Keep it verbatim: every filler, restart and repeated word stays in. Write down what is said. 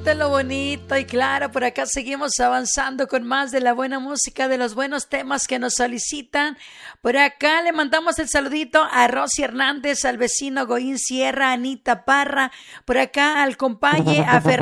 bonito, lo bonito. Y claro, por acá seguimos avanzando con más de la buena música, de los buenos temas que nos solicitan. Por acá le mandamos el saludito a Rosy Hernández, al vecino Goín Sierra, Anita Parra. Por acá al compañe, a Fernando